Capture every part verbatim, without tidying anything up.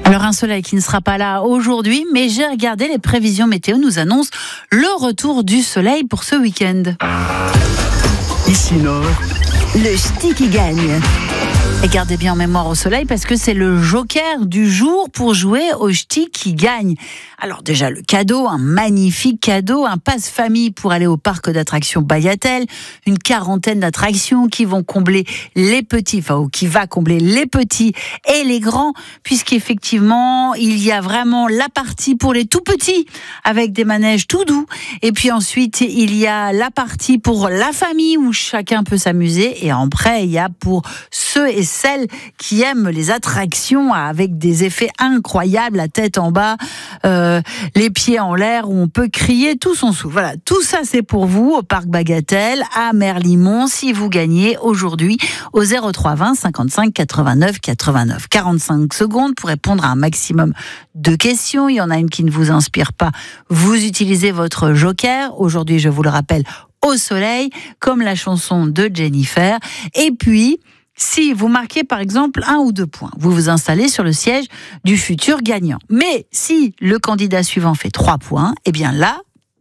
Alors un soleil qui ne sera pas là aujourd'hui, mais j'ai regardé, les prévisions météo nous annoncent le retour du soleil pour ce week-end. Ici Nord, le ch'ti qui gagne. Et gardez bien en mémoire au soleil parce que c'est le joker du jour pour jouer au ch'ti qui gagne. Alors déjà le cadeau, un magnifique cadeau, un passe-famille pour aller au parc d'attractions Bagatelle, une quarantaine d'attractions qui vont combler les petits, enfin ou qui va combler les petits et les grands, puisqu'effectivement il y a vraiment la partie pour les tout petits avec des manèges tout doux, et puis ensuite il y a la partie pour la famille où chacun peut s'amuser, et après il y a pour ceux et celles qui aiment les attractions avec des effets incroyables, la tête en bas, euh, les pieds en l'air, où on peut crier tout son sou. Voilà, tout ça c'est pour vous au parc Bagatelle à Merlimont si vous gagnez aujourd'hui au zéro trois vingt cinquante-cinq quatre-vingt-neuf quatre-vingt-neuf. quarante-cinq secondes pour répondre à un maximum de questions. Il y en a une qui ne vous inspire pas, vous utilisez votre joker. Aujourd'hui, je vous le rappelle, au soleil, comme la chanson de Jennifer. Et puis, si vous marquez par exemple un ou deux points, vous vous installez sur le siège du futur gagnant. Mais si le candidat suivant fait trois points, eh bien là,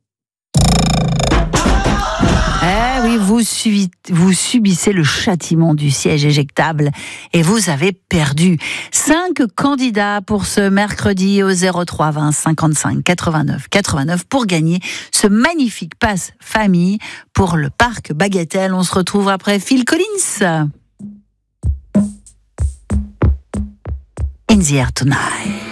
eh oui, vous, subi, vous subissez le châtiment du siège éjectable et vous avez perdu. Cinq candidats pour ce mercredi au zéro trois vingt cinquante-cinq quatre-vingt-neuf quatre-vingt-neuf pour gagner ce magnifique passe famille pour le parc Bagatelle. On se retrouve après Phil Collins. In the air tonight.